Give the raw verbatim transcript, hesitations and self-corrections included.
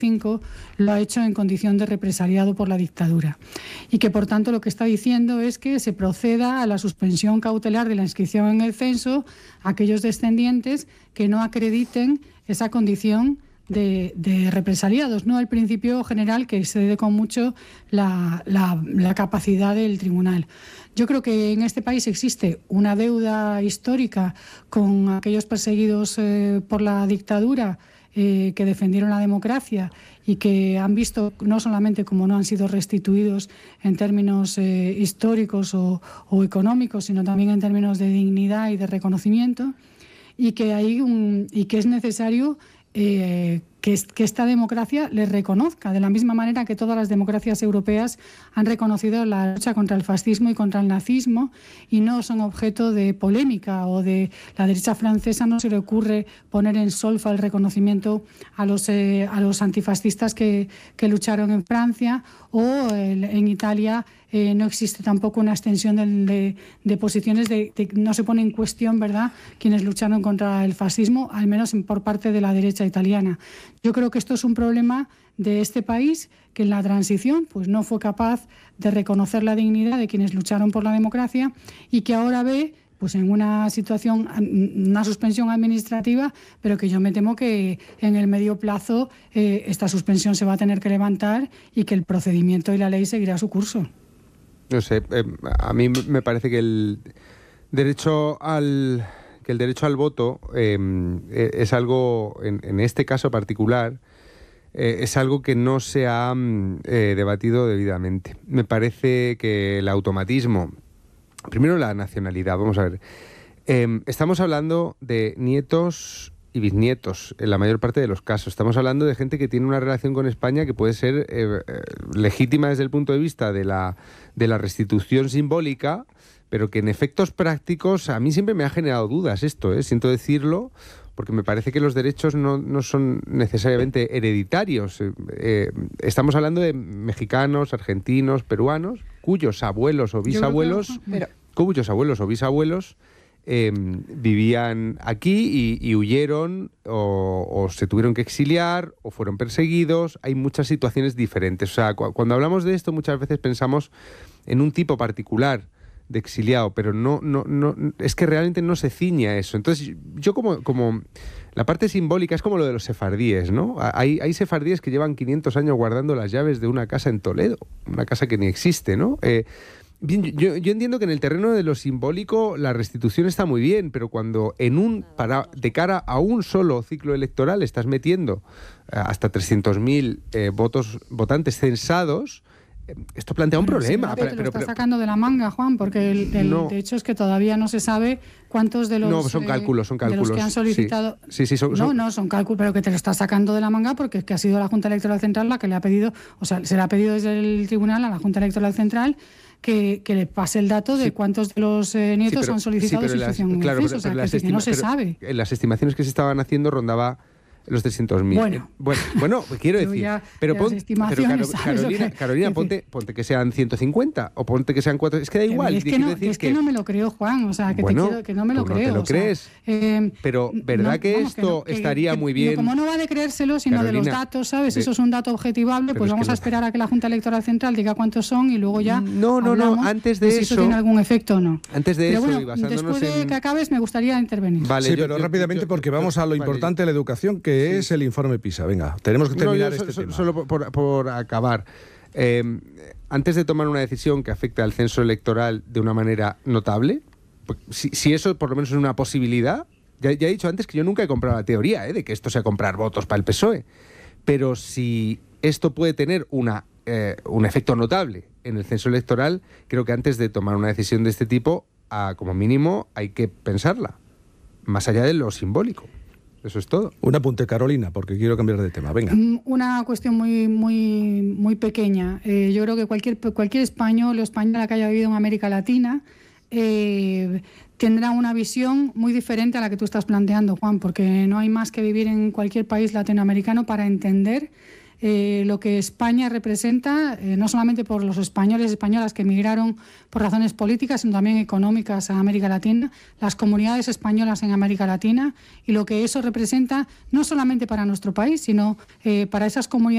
cinco lo ha hecho en condición de represaliado por la dictadura y que por tanto lo que está diciendo es que se proceda a la suspensión cautelar de la inscripción en el censo a aquellos descendientes que no acrediten esa condición de, de represaliados, no el principio general que excede con mucho la, la, la capacidad del tribunal. Yo creo que en este país existe una deuda histórica con aquellos perseguidos eh, por la dictadura Eh, que defendieron la democracia y que han visto no solamente como no han sido restituidos en términos eh, históricos o, o económicos, sino también en términos de dignidad y de reconocimiento, y que hay un, y que es necesario eh, que, que esta democracia les reconozca, de la misma manera que todas las democracias europeas han reconocido la lucha contra el fascismo y contra el nazismo y no son objeto de polémica, o de la derecha francesa no se le ocurre poner en solfa el reconocimiento a los, eh, a los antifascistas que, que lucharon en Francia, o el, en Italia eh, no existe tampoco una extensión de, de, de posiciones, de, de, no se pone en cuestión, ¿verdad?, quienes lucharon contra el fascismo, al menos por parte de la derecha italiana. Yo creo que esto es un problema de este país, que en la transición pues no fue capaz de reconocer la dignidad de quienes lucharon por la democracia y que ahora ve pues en una situación, una suspensión administrativa, pero que yo me temo que en el medio plazo eh, esta suspensión se va a tener que levantar y que el procedimiento y la ley seguirá su curso. No sé, eh, a mí me parece que el derecho al que el derecho al voto eh, es algo, en, en este caso particular, eh, es algo que no se ha eh, debatido debidamente. Me parece que el automatismo, primero la nacionalidad, vamos a ver, eh, estamos hablando de nietos y bisnietos en la mayor parte de los casos. Estamos hablando de gente que tiene una relación con España que puede ser eh, legítima desde el punto de vista de la, de la restitución simbólica, pero que en efectos prácticos a mí siempre me ha generado dudas esto, ¿eh? Siento decirlo, porque me parece que los derechos no, no son necesariamente hereditarios. Eh, eh, estamos hablando de mexicanos, argentinos, peruanos, cuyos abuelos o bisabuelos, pero... cuyos abuelos o bisabuelos eh, vivían aquí y, y huyeron o, o se tuvieron que exiliar o fueron perseguidos. Hay muchas situaciones diferentes. O sea, cu- cuando hablamos de esto muchas veces pensamos en un tipo particular de exiliado, pero no, no, no, es que realmente no se ciñe a eso. Entonces, yo como, como la parte simbólica es como lo de los sefardíes, ¿no? Hay, hay sefardíes que llevan quinientos años guardando las llaves de una casa en Toledo, una casa que ni existe, ¿no? Eh, bien, yo, yo entiendo que en el terreno de lo simbólico la restitución está muy bien, pero cuando en un para de cara a un solo ciclo electoral estás metiendo eh, hasta trescientos mil eh, votos votantes censados, esto plantea un bueno, problema. Sí, pero, te lo pero, está pero, sacando de la manga, Juan, porque el, el, no. de hecho es que todavía no se sabe cuántos de los, no, son cálculos, son cálculos. De los que han solicitado... Sí, sí, sí son, no, son... no, son cálculos, pero que te lo está sacando de la manga porque es que ha sido la Junta Electoral Central la que le ha pedido, o sea, se le ha pedido desde el tribunal a la Junta Electoral Central que, que le pase el dato de sí. cuántos de los eh, nietos sí, pero, han solicitado sí, inscripción en el censo, o sea, que, estima, que no se pero, sabe. En las estimaciones que se estaban haciendo rondaba los trescientos mil. Bueno, eh, bueno, bueno, quiero decir, ya, pero, pon, pero Caro, Carolina, que, Carolina ponte, ponte que sean ciento cincuenta o ponte que sean cuatro, es que da igual. Es que, no, decir es que, que no me lo creo, Juan, o sea, que, bueno, te quiero, que no me lo tú creo. No te lo crees, sea, eh, pero ¿verdad no, que vamos, esto que no, que, estaría que, muy bien? Como no va de creérselo, sino Carolina, de los datos, ¿sabes? De, Eso es un dato objetivable, pues vamos a esperar a que la Junta Electoral Central diga cuántos son y luego ya No, no, no, antes de, de si eso... eso tiene algún efecto o no. Antes de pero eso, bueno, y basándonos después de en... que acabes, me gustaría intervenir. Vale, sí, yo, pero yo, rápidamente yo, porque yo, vamos a lo vale, importante de la educación, que sí. es el informe PISA. Venga, tenemos que terminar no, yo, este so, tema. Solo por, por, por acabar. Eh, antes de tomar una decisión que afecte al censo electoral de una manera notable, si, si eso por lo menos es una posibilidad, ya, ya he dicho antes que yo nunca he comprado la teoría eh, de que esto sea comprar votos para el P S O E, pero si esto puede tener una, eh, un efecto notable en el censo electoral, creo que antes de tomar una decisión de este tipo, a, como mínimo hay que pensarla, más allá de lo simbólico. Eso es todo. Un apunte, Carolina, porque quiero cambiar de tema. Venga. Una cuestión muy muy muy pequeña. Eh, yo creo que cualquier cualquier español o española que haya vivido en América Latina eh, tendrá una visión muy diferente a la que tú estás planteando, Juan, porque no hay más que vivir en cualquier país latinoamericano para entender Eh, lo que España representa, eh, no solamente por los españoles y españolas que emigraron por razones políticas, sino también económicas a América Latina, las comunidades españolas en América Latina y lo que eso representa no solamente para nuestro país, sino eh, para esas comunidades